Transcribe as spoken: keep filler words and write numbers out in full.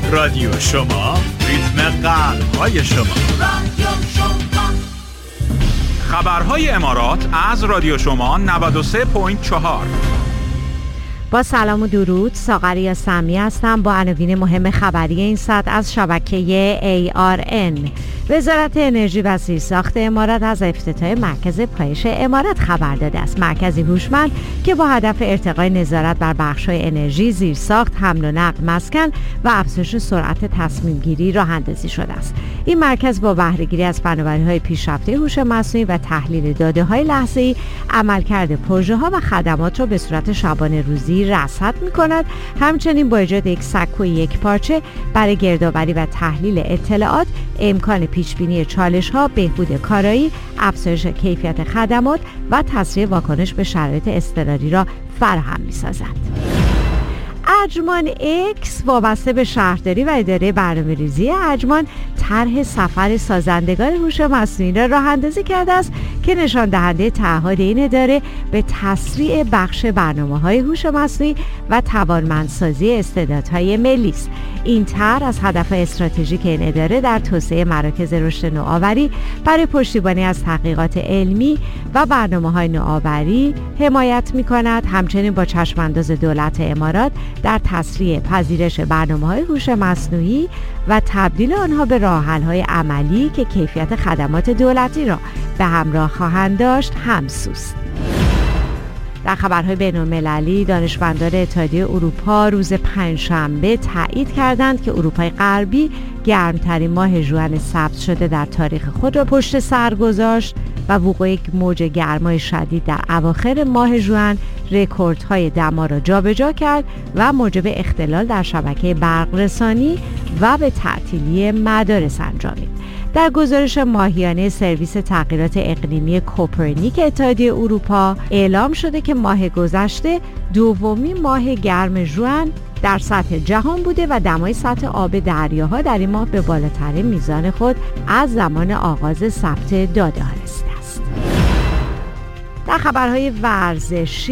رادیو شما، ریتم قلب‌های شما. رادیو شما. خبرهای امارات از رادیو شما نود و سه ممیز چهار. با سلام و درود، ساغریه سمی هستم با عناوین مهم خبری این ساعت از شبکه ای آر ان. وزارت انرژی و زیرساخت امارات از افتتاح مرکز پایش امارات خبر داده است. مرکزی هوشمند که با هدف ارتقای نظارت بر بخش‌های انرژی، زیرساخت، حمل و نقل، مسکن و افزایش سرعت تصمیم گیری راه اندازی شده است. این مرکز با بهره‌گیری از فناوری‌های پیشرفته هوش مصنوعی و تحلیل داده‌های لحظه‌ای، عملکرد پروژه‌ها و خدمات را به صورت شبانه روزی رصد می‌کند. همچنین با ایجاد یک سکوی یک پارچه برای گردآوری و تحلیل اطلاعات، امکان پیشبینی چالش‌ها، بهبود کارایی، افزایش کیفیت خدمات و تسریع واکنش به شرایط اضطراری را فراهم می‌سازد. ارجمان اکس وابسته به شهرداری و اداره برنامه‌ریزی ارجمان طرح سفر سازندگان هوش مصنوعی را راه اندازی کرده است که نشان دهنده تعهد این اداره به تسریع بخش برنامه‌های هوش مصنوعی و توانمندسازی استعدادهای ملی است. این طرح از هدف استراتژیک این اداره در توسعه مراکز رشد نوآوری برای پشتیبانی از تحقیقات علمی و برنامه‌های نوآوری حمایت می‌کند. همچنین با چشم‌انداز دولت امارات در تسریع پذیرش برنامه‌های هوش مصنوعی و تبدیل آنها به راه‌حل‌های عملی که کیفیت خدمات دولتی را به همراه خواهند داشت همسوست. در خبرهای بین‌المللی، دانشمندان اتحادیه اروپا روز پنجشنبه تایید کردند که اروپای غربی گرمترین ماه ژوئن ثبت شده در تاریخ خود را پشت سر گذاشت و وقوع یک موج گرمای شدید در اواخر ماه ژوئن رکوردهای دما را جابجا کرد و موجب اختلال در شبکه برق رسانی و به تعطیلی مدارس انجامید. در گزارش ماهیانه سرویس تغییرات اقلیمی کوپرنیک اتحادیه اروپا اعلام شده که ماه گذشته دومین ماه گرم ژوئن در سطح جهان بوده و دمای سطح آب دریاها در این ماه به بالاترین میزان خود از زمان آغاز ثبت داده ها رسیده است. در خبرهای ورزشی